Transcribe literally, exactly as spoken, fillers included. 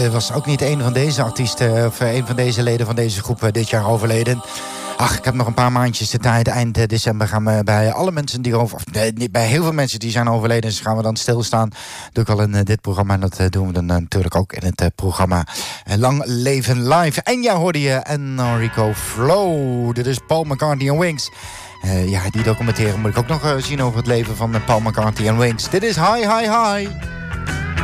uh, was ook niet een van deze artiesten... of uh, een van deze leden van deze groep uh, dit jaar overleden. Ach, ik heb nog een paar maandjes de tijd. Eind december gaan we bij alle mensen die over... Of nee, niet bij heel veel mensen die zijn overleden... dus gaan we dan stilstaan. Doe ik al in uh, dit programma. En dat uh, doen we dan uh, natuurlijk ook in het uh, programma uh, Lang Leven Live. En ja, hoorde je Enrico Flow. Dit is Paul McCartney en Wings. Uh, ja, die documentaire moet ik ook nog uh, zien over het leven van uh, Paul McCartney en Wings. Dit is Hi, Hi, Hi.